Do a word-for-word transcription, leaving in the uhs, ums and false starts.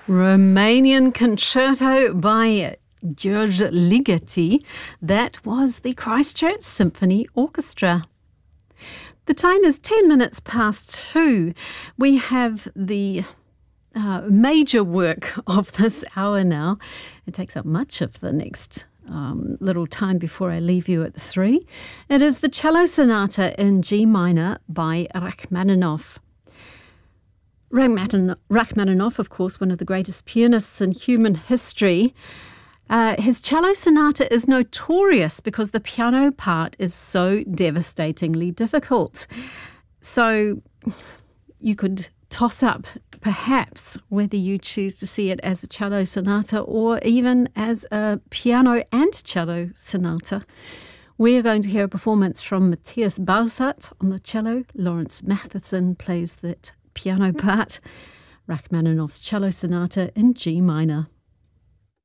Romanian Concerto by George Ligeti. That was the Christchurch Symphony Orchestra. The time is ten minutes past two. We have the uh, major work of this hour now. It takes up much of the next um, little time before I leave you at three. It is the Cello Sonata in G minor by Rachmaninoff. Rachmaninoff, of course, one of the greatest pianists in human history. Uh, his cello sonata is notorious because the piano part is so devastatingly difficult. So you could toss up, perhaps, whether you choose to see it as a cello sonata or even as a piano and cello sonata. We are going to hear a performance from Matthias Bausat on the cello. Lawrence Matheson plays that piano part. Rachmaninoff's Cello Sonata in G minor.